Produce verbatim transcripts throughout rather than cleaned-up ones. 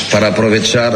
para aprovechar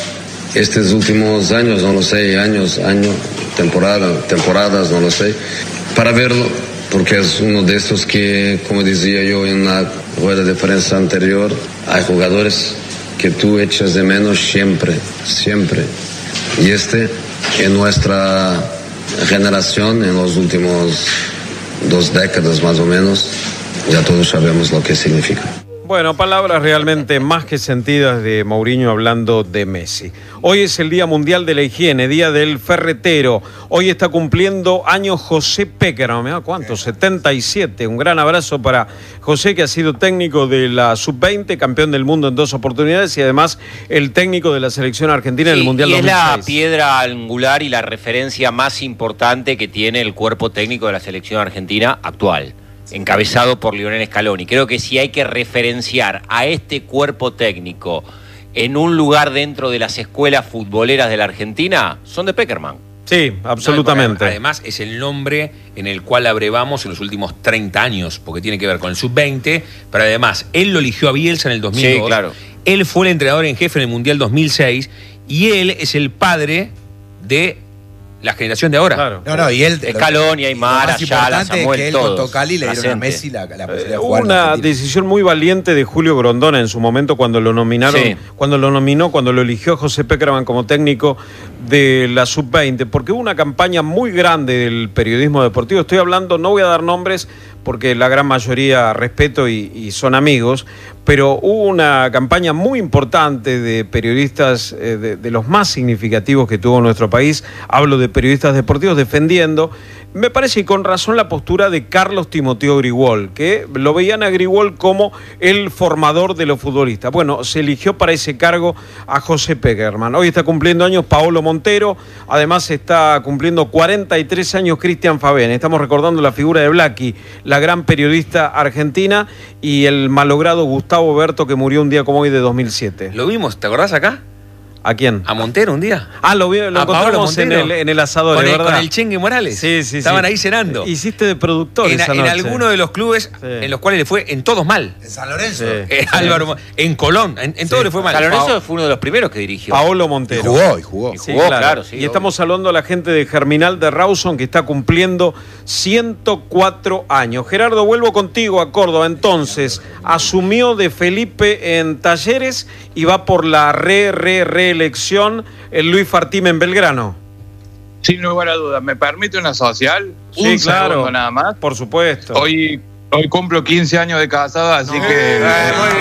estos últimos años, no lo sé, años, año, temporada, temporadas, no lo sé, para verlo, porque es uno de estos que, como decía yo en una rueda de prensa anterior, hay jugadores que tú echas de menos siempre, siempre. Y este, en nuestra generación, en los últimos dos décadas más o menos, ya todos sabemos lo que significa. Bueno, palabras realmente más que sentidas de Mourinho hablando de Messi. Hoy es el Día Mundial de la Higiene, Día del Ferretero. Hoy está cumpliendo años José Pekerman. ¿Mira cuánto? setenta y siete. Un gran abrazo para José, que ha sido técnico de la sub veinte, campeón del mundo en dos oportunidades y además el técnico de la selección argentina sí, en el Mundial dos mil seis. Y es la piedra angular y la referencia más importante que tiene el cuerpo técnico de la selección argentina actual, encabezado por Lionel Scaloni. Creo que si hay que referenciar a este cuerpo técnico en un lugar dentro de las escuelas futboleras de la Argentina, son de Pekerman. Sí, absolutamente. No, además es el nombre en el cual abrevamos en los últimos treinta años, porque tiene que ver con el sub veinte, pero además él lo eligió a Bielsa en el dos mil dos. Sí, claro. Él fue el entrenador en jefe en el Mundial dos mil seis y él es el padre de la generación de ahora. Claro. No, no, y él... Escaloni, Aymar, Ayala, Samuel, es que él todos. con Tocali le dieron a Messi la, la posibilidad de jugar. Una decisión muy valiente de Julio Grondona en su momento cuando lo nominaron, sí. cuando lo nominó, cuando lo eligió José Pekerman como técnico de la sub veinte, porque hubo una campaña muy grande del periodismo deportivo. Estoy hablando, no voy a dar nombres porque la gran mayoría respeto y, y son amigos, pero hubo una campaña muy importante de periodistas, eh, de, de los más significativos que tuvo nuestro país. Hablo de periodistas deportivos defendiendo, me parece, y con razón, la postura de Carlos Timoteo Grigol, que lo veían a Grigol como el formador de los futbolistas. Bueno, se eligió para ese cargo a José Pekerman. Hoy está cumpliendo años Paolo Montero, además está cumpliendo cuarenta y tres años Cristian Favén. Estamos recordando la figura de Blackie, la gran periodista argentina, y el malogrado Gustavo Berto, que murió un día como hoy de dos mil siete. ¿Lo vimos? ¿Te acordás acá? ¿A quién? A Montero un día. Ah, lo, vi, lo encontramos en el, en el asador, con el, ¿verdad? Con el Chengue Morales. Sí, sí, Estaban sí. ahí cenando. Hiciste de productor en, esa en noche. alguno de los clubes sí. en los cuales le fue en todos mal. En San Lorenzo. Sí. Eh, Álvaro, en Colón, en, en sí. todo le fue mal. San Lorenzo fue uno de los primeros que dirigió. Paolo Montero. Y jugó, y jugó. Y jugó, sí, claro. claro sí, y estamos hablando a la gente de Germinal de Rawson, que está cumpliendo ciento cuatro años. Gerardo, vuelvo contigo a Córdoba. Entonces, asumió de Felipe en Talleres y va por la re, re, reelección el Luis Fartime en Belgrano. Sin lugar a dudas. ¿Me permite una social? Sí, Un claro. segundo nada más. Por supuesto. Hoy, hoy cumplo quince años de casado, así no. que... Eh, muy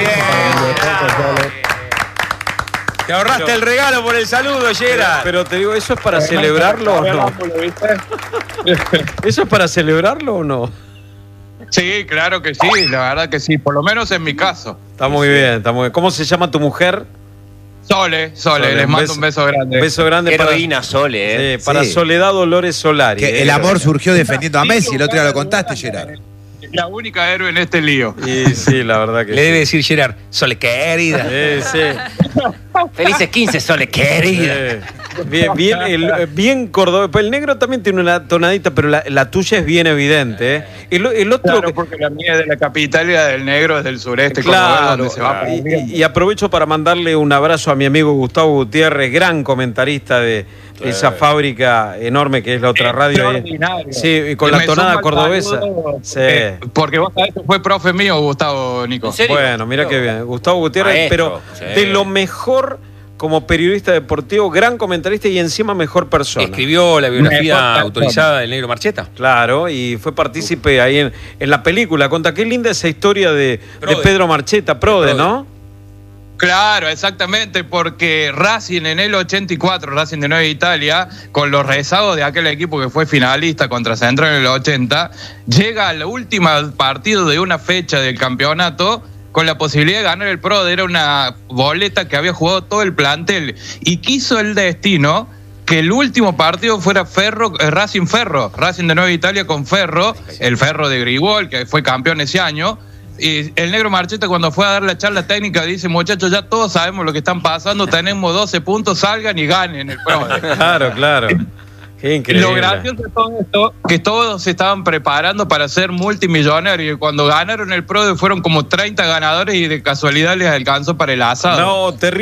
bien. Te ahorraste pero, el regalo por el saludo, Gerard. Pero, pero te digo, ¿eso es para celebrarlo o no? ¿Eso es para celebrarlo o no? Sí, claro que sí, la verdad que sí, por lo menos en mi caso. Está muy bien, está muy bien. ¿Cómo se llama tu mujer? Sole, Sole, Sole, les mando beso, un beso grande. Un beso grande Qué para heroína Sole, eh. Sí, para sí. Soledad Dolores Solari. Que eh. el amor surgió defendiendo a Messi, el otro día lo contaste, Gerard. La única héroe en este lío. Y sí, la verdad que Le sí. debe decir Gerard, Sole querida. Sí, sí. Felices quince, Sole querida. Sí. Bien, bien, el, bien cordobés. El negro también tiene una tonadita, pero la, la tuya es bien evidente. ¿eh? El, el otro claro, que... porque la mía es de la capital y la del negro es del sureste. Claro, donde se va y, y aprovecho para mandarle un abrazo a mi amigo Gustavo Gutiérrez, gran comentarista de sí. esa fábrica enorme que es la otra radio. Ahí. Sí, y con la tonada cordobesa. Sí. Eh, porque vos sabés que fue profe mío, Gustavo, Nico. ¿En serio? Bueno, mira qué bien. Gustavo Gutiérrez, Maestro, pero sí. de lo mejor como periodista deportivo, gran comentarista y encima mejor persona. Escribió la biografía autorizada del negro Marcheta. Claro, y fue partícipe ahí en, en la película. Conta, qué linda esa historia de, de Pedro Marcheta, Prode, Prode, ¿no? Claro, exactamente, porque Racing en el ochenta y cuatro, Racing de Nueva Italia, con los rezagos de aquel equipo que fue finalista contra Central en el ochenta, llega al último partido de una fecha del campeonato con la posibilidad de ganar el Prode. Era una boleta que había jugado todo el plantel y quiso el destino que el último partido fuera Ferro, eh, Racing Ferro, Racing de Nueva Italia con Ferro, el Ferro de Grigol, que fue campeón ese año. Y el negro Marcheta, cuando fue a dar la charla técnica, dice: muchachos, ya todos sabemos lo que están pasando, tenemos doce puntos, salgan y ganen el Prode. Claro, claro. Qué increíble. Lo gracioso de todo esto, que todos se estaban preparando para ser multimillonarios, y cuando ganaron el Prode fueron como treinta ganadores y de casualidad les alcanzó para el asado. No, terrible.